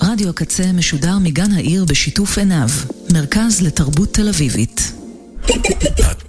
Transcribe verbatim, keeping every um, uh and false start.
רדיו הקצה משודר מגן העיר בשיתוף עיניו, מרכז לתרבות תל אביבית.